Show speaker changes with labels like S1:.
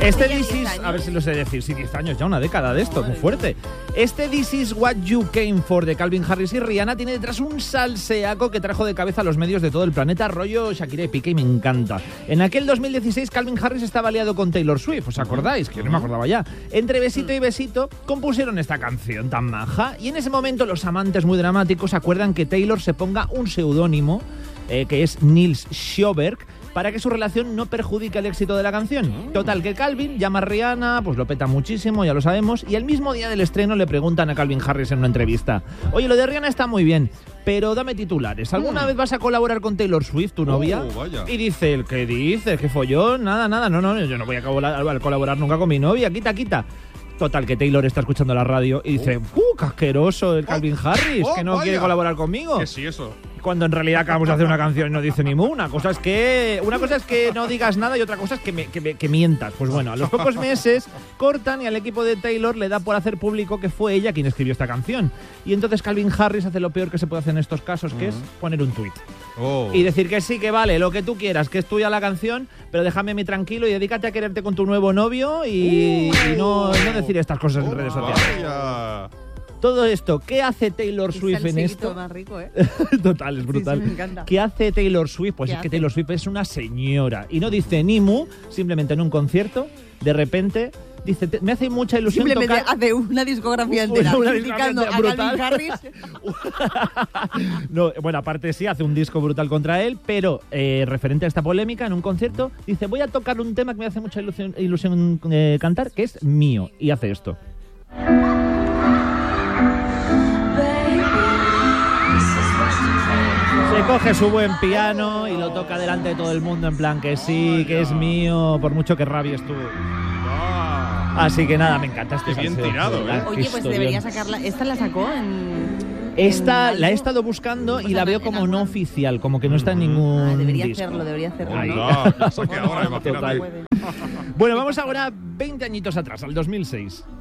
S1: Este This Is, a ver si lo sé decir, sí, 10 años, ya una década de esto, muy fuerte. Este This Is What You Came For de Calvin Harris y Rihanna tiene detrás un salseaco que trajo de cabeza a los medios de todo el planeta, rollo Shakira y Piqué, y me encanta. En aquel 2016 Calvin Harris estaba aliado con Taylor Swift, ¿os acordáis? Que yo no me acordaba ya. Entre besito y besito compusieron esta canción tan maja y en ese momento los amantes muy dramáticos acuerdan que Taylor se ponga un seudónimo que es Nils Sjoberg, para que su relación no perjudique el éxito de la canción. Total, que Calvin llama a Rihanna, pues lo peta muchísimo, ya lo sabemos, y el mismo día del estreno le preguntan a Calvin Harris en una entrevista: oye, lo de Rihanna está muy bien, pero dame titulares. ¿Alguna vez vas a colaborar con Taylor Swift, tu novia?
S2: Vaya.
S1: Y dice él: ¿qué dices? ¿Qué follón? Nada, no, yo no voy a colaborar nunca con mi novia, quita. Total, que Taylor está escuchando la radio y dice: ¡qué asqueroso el Calvin Harris, que no quiere colaborar conmigo!
S2: ¿Qué sí eso?
S1: Cuando en realidad acabamos de hacer una canción y no dice ni mu. Una cosa es que no digas nada y otra cosa es que mientas. Pues bueno, a los pocos meses cortan y al equipo de Taylor le da por hacer público que fue ella quien escribió esta canción. Y entonces Calvin Harris hace lo peor que se puede hacer en estos casos, que es poner un tuit. Y decir que sí, que vale, lo que tú quieras, que es tuya la canción, pero déjame a mí tranquilo y dedícate a quererte con tu nuevo novio y no decir estas cosas en redes sociales.
S2: Vaya.
S1: Todo esto, ¿qué hace Taylor Swift en esto?
S3: Más rico, ¿eh?
S1: Total, es brutal.
S3: Sí, me encanta.
S1: ¿Qué hace Taylor Swift? Pues es que Taylor Swift es una señora y no dice ni mu, simplemente en un concierto, de repente dice: me hace mucha ilusión
S3: simplemente
S1: tocar...
S3: hace una discografía entera criticando a
S1: brutal.
S3: Calvin Harris.
S1: No, bueno, aparte sí, hace un disco brutal contra él, pero referente a esta polémica, en un concierto, dice: voy a tocar un tema que me hace mucha ilusión cantar, que es mío, y hace esto. Se coge su buen piano y lo toca delante de todo el mundo en plan que sí, que es mío, por mucho que rabies tú. Así que nada, me encanta este
S2: bien
S1: salseo.
S2: tirado, ¿eh?
S3: Oye, pues debería sacarla. ¿Esta la sacó en...?
S1: Esta la he estado buscando y la veo como no oficial, como que no está en ningún
S3: debería
S1: disco.
S3: hacerlo.
S1: Ahí.
S2: No, pienso que ahora, imagínate.
S1: Total. Bueno, vamos ahora 20 añitos atrás, al 2006.